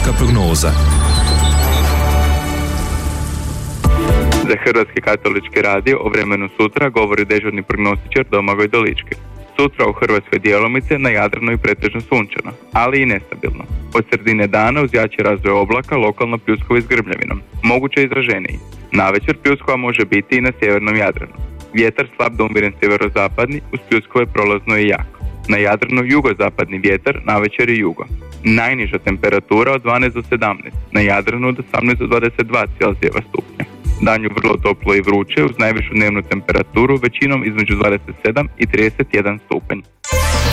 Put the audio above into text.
vremenska prognoza. Za Hrvatski katolički radio o vremenu sutra govori dežurni prognostičar Domagoj Dolički. Sutra u Hrvatskoj djelomice, na Jadranu i pretežno sunčano, ali i nestabilno. Od sredine dana uz jači razvoj oblaka lokalno pljuskova s grmljavinom, moguće izraženiji. Navečer pljuskova može biti i na sjevernom Jadranu. Vjetar slab do umjeren sjeverozapadni, uz pljuskove prolazno i jako. Na Jadranu jugozapadni vjetar, navečer i jugo. Najniža temperatura od 12 do 17, na Jadranu od 18 do 22 Celzijeva stupnja. Danju vrlo toplo i vruće uz najvišu dnevnu temperaturu većinom između 27 i 31 stupanj.